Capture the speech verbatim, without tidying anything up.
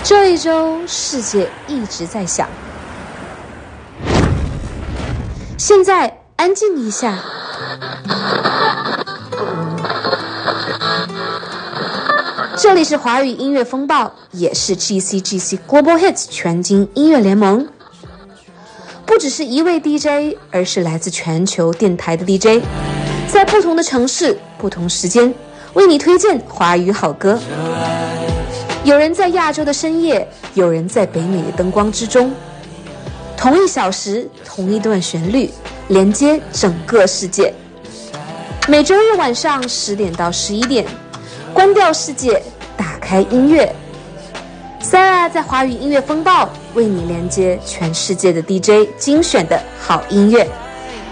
这一周世界一直在响，现在安静一下。这里是华语音乐风暴，也是 G C G C Global Hits 全金音乐联盟。不只是一位 D J， 而是来自全球电台的 D J， 在不同的城市、不同时间，为你推荐华语好歌。有人在亚洲的深夜，有人在北美的灯光之中。同一小时，同一段旋律，连接整个世界。每周日晚上十点到十一点，关掉世界，打开音乐。Sarah 在华语音乐风暴为你连接全世界的 D J 精选的好音乐。